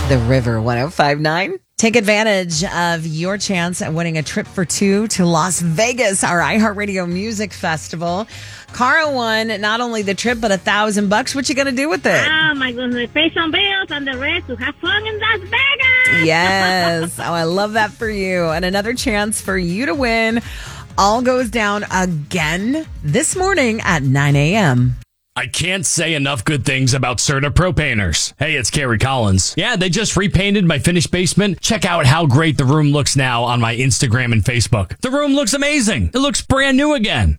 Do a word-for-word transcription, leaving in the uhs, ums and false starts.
The River one oh five point nine. Take advantage of your chance at winning a trip for two to Las Vegas, our iHeartRadio Music Festival. Cara won not only the trip, but a thousand bucks. What you going to do with it? Oh, my goodness. Pay some bills and the rest to have fun in Las Vegas. Yes. Oh, I love that for you. And another chance for you to win. All goes down again this morning at nine a.m. I can't say enough good things about CertaPro Painters. Hey, it's Kerry Collins. Yeah, they just repainted my finished basement. Check out how great the room looks now on my Instagram and Facebook. The room looks amazing. It looks brand new again.